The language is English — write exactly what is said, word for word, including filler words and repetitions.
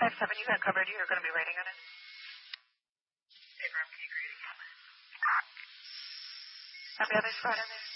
five seven, you got covered. You're going to be writing on it. Hey, Rob, can you read again? Have the other spot in there?